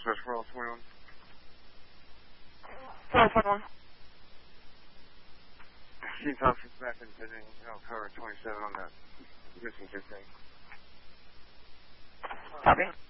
Dispatch for all 21. 441. Chief officer back in visiting cover 27 on that missing 15. Copy.